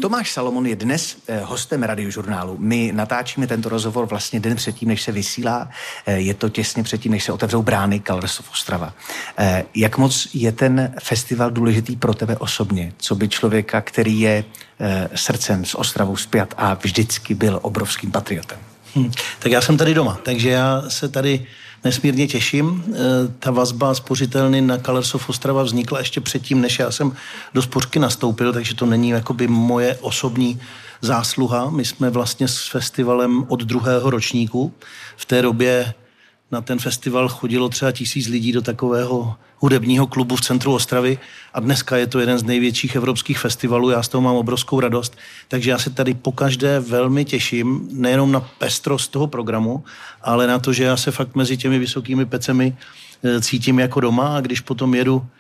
Tomáš Salomon je dnes hostem Radiožurnálu. My natáčíme tento rozhovor vlastně den předtím, než se vysílá. Je to těsně předtím, než se otevřou brány Colors of Ostrava. Jak moc je ten festival důležitý pro tebe osobně? Co by člověka, který je srdcem s Ostravou spjat a vždycky byl obrovským patriotem? Tak já jsem tady doma, takže já se tady nesmírně těším. Ta vazba spořitelny na Colors of Ostrava vznikla ještě předtím, než já jsem do spořky nastoupil, takže to není jakoby moje osobní zásluha. My jsme vlastně s festivalem od 2. ročníku. V té době na ten festival chodilo třeba 1000 lidí do takového hudebního klubu v centru Ostravy a dneska je to jeden z největších evropských festivalů, já z toho mám obrovskou radost, takže já se tady pokaždé velmi těším, nejenom na pestrost toho programu, ale na to, že já se fakt mezi těmi vysokými pecemi cítím jako doma a když potom jedu